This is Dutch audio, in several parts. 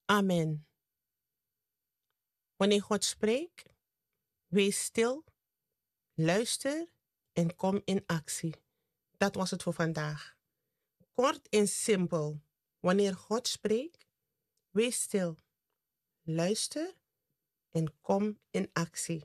Amen. Wanneer God spreekt, wees stil, luister en kom in actie. Dat was het voor vandaag. Kort en simpel. Wanneer God spreekt, wees stil, luister en kom in actie.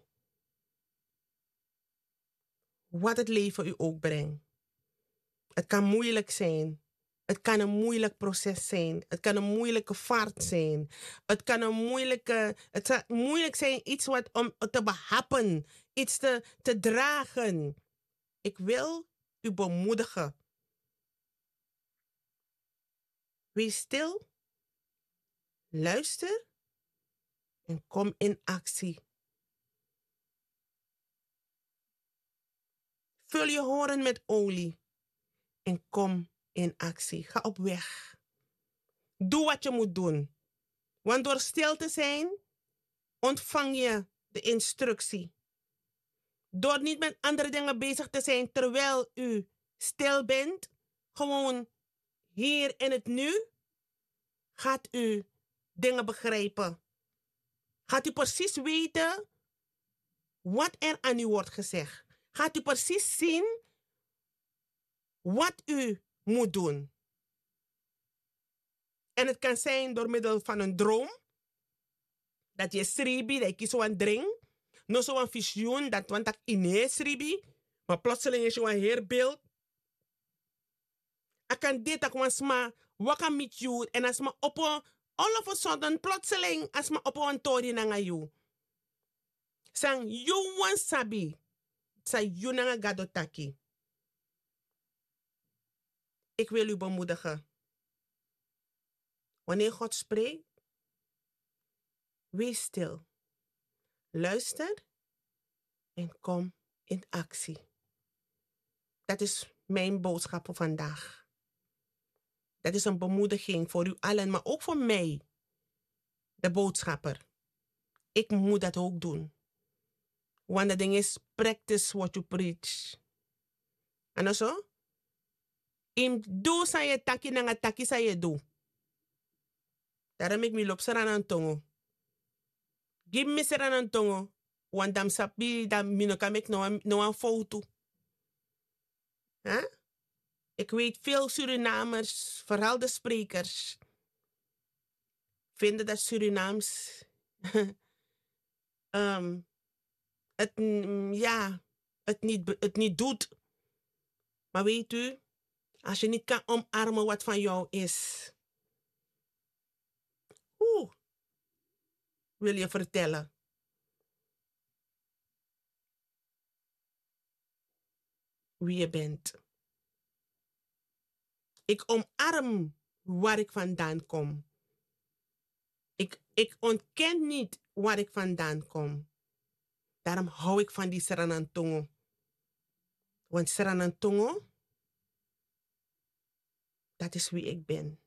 Wat het leven u ook brengt. Het kan moeilijk zijn. Het kan een moeilijk proces zijn. Het kan een moeilijke vaart zijn. Het kan het zal moeilijk zijn iets wat om te behappen. Iets te dragen. Ik wil u bemoedigen. Wees stil. Luister. En kom in actie. Vul je horen met olie. En kom in actie. Ga op weg. Doe wat je moet doen. Want door stil te zijn, ontvang je de instructie. Door niet met andere dingen bezig te zijn terwijl u stil bent, gewoon hier in het nu, gaat u dingen begrijpen. Gaat u precies weten wat er aan u wordt gezegd. Gaat u precies zien wat u moet doen. En het kan zijn door middel van een droom. Dat je sribi, dat je zo'n drink. No zo'n visioen, dat want dat ineens sribi. Maar plotseling is zo'n heerbeeld. Ik kan dit ook was maar wakam met you. En als ma op een, all of a sudden, plotseling, als ma op een tori nanga you. Sang, you want sabi. Sa you nanga gadotaki. Ik wil u bemoedigen. Wanneer God spreekt, wees stil. Luister en kom in actie. Dat is mijn boodschap voor vandaag. Dat is een bemoediging voor u allen, maar ook voor mij, de boodschapper. Ik moet dat ook doen. Want het ding is, practice what you preach. En also, im do sa je taki nanga taki sa je do. Daarom ik mi lop saran aan tongo. Give me saran aan tongo. Want dam sapi, dam mino kan ik no aan foto. Huh? Ik weet veel Surinamers, vooral de sprekers, vinden dat Surinaams het niet doet. Maar weet u, als je niet kan omarmen wat van jou is, wil je vertellen. Wie je bent. Ik omarm waar ik vandaan kom. Ik ontken niet waar ik vandaan kom. Daarom hou ik van die Saranantongo. Want Saranantongo, dat is wie ik ben.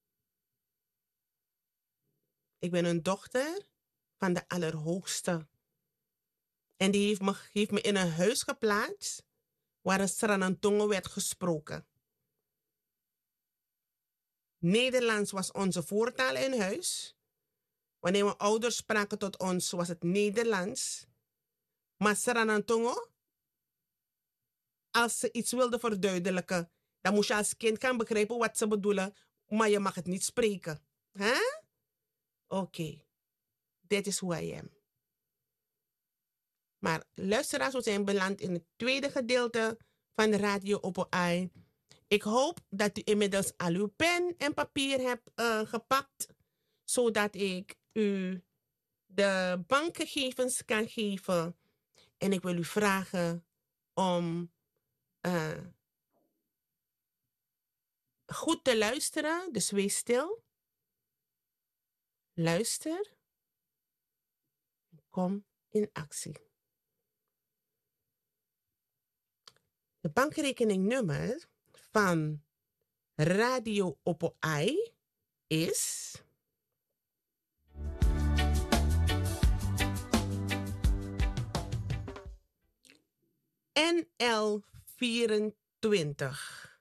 Ik ben een dochter van de Allerhoogste. En die heeft me in een huis geplaatst waar een Saranantongo werd gesproken. Nederlands was onze voertaal in huis. Wanneer mijn ouders spraken tot ons, was het Nederlands. Maar Saranantongo, als ze iets wilden verduidelijken, dan moest je als kind gaan begrijpen wat ze bedoelen, maar je mag het niet spreken. Huh? Oké. Dit is hoe I am. Maar luisteraars, we zijn beland in het tweede gedeelte van de Radio Open Ai. Ik hoop dat u inmiddels al uw pen en papier hebt gepakt, zodat ik u de bankgegevens kan geven. En ik wil u vragen om goed te luisteren. Dus wees stil. Luister. Kom in actie. De bankrekeningnummer van Radio Opo Ai is NL24